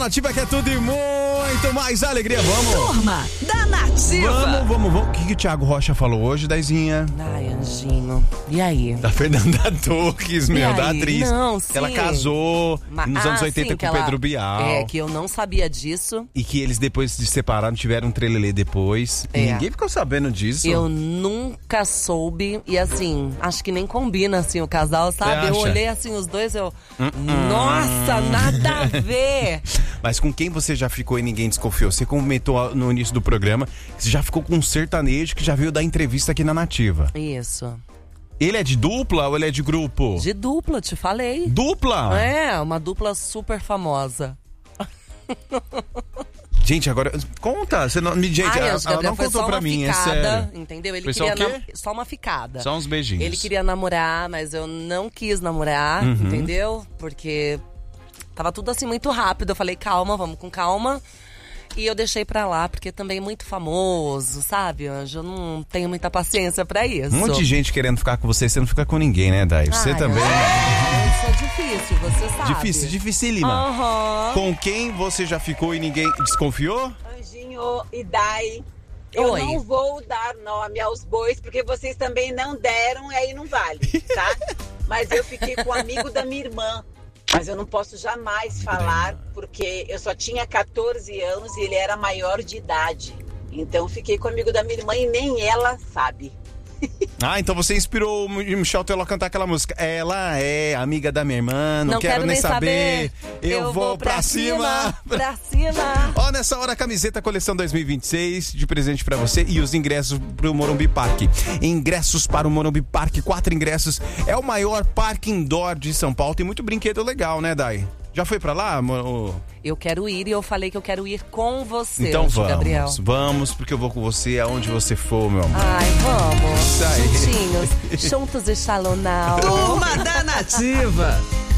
Nativa, que é tudo e muito mais alegria. Vamos. Turma da Nativa. Vamos. O que o Thiago Rocha falou hoje, Daizinha? Ai, Anjinho. E aí? Da Fernanda Torres, meu, da atriz. Não, sim. Ela casou nos anos 80 sim, com o Pedro Bial. É, que eu não sabia disso. E que eles depois se separaram, tiveram um trelelê depois. É. Ninguém ficou sabendo disso. Eu nunca soube. E assim, acho que nem combina assim o casal, sabe? Eu acha? olhei assim os dois, nossa, nada a ver. Mas com quem você já ficou e ninguém desconfiou? Você comentou no início do programa que você já ficou com um sertanejo que já veio dar entrevista aqui na Nativa. Isso. Ele é de dupla ou ele é de grupo? De dupla, te falei. Dupla? É, uma dupla super famosa. Gente, agora, conta. Você não, gente, ela não contou pra mim, é sério. Entendeu? Ele Foi só queria o quê? só uma ficada. Só uns beijinhos. Ele queria namorar, mas eu não quis namorar, entendeu? Porque tava tudo assim muito rápido. Eu falei, calma, vamos com calma. E eu deixei pra lá, porque também é muito famoso, sabe? Eu não tenho muita paciência pra isso. Um monte de gente querendo ficar com você não fica com ninguém, né, Dai? Você também. Eu sou difícil, você sabe. Dificílima. Aham. Com quem você já ficou e ninguém desconfiou? Anjinho e Dai, eu Oi. não vou dar nome aos bois, porque vocês também não deram e aí não vale, tá? Mas eu fiquei com um amigo da minha irmã. Mas eu não posso jamais falar, porque eu só tinha 14 anos e ele era maior de idade. Então fiquei com o amigo da minha irmã e nem ela sabe. Ah, então você inspirou o Michel Teló a cantar aquela música. Ela é amiga da minha irmã, não quero nem saber. Eu vou pra cima. Pra cima. Ó, nessa hora, a camiseta coleção 2026 de presente pra você e os ingressos pro Morumbi Park. Ingressos para o Morumbi Park, 4 ingressos. É o maior parque indoor de São Paulo. Tem muito brinquedo legal, né, Dai? Já foi pra lá? Eu quero ir e eu falei que eu quero ir com você, Então vamos, Gabriel. Vamos, porque eu vou com você aonde você for, meu amor. Ai, vamos. Isso aí. Juntinhos, juntos e xalonau. Turma da Nativa.